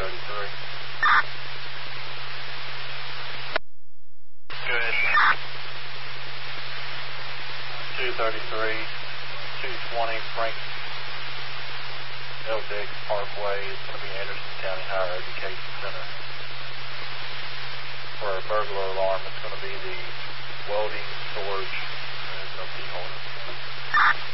Go ahead. 233, 220 Frank Eldix Parkway. It's going to be Anderson County Higher Education Center. For a burglar alarm, it's going to be the welding storage. There's no key holder.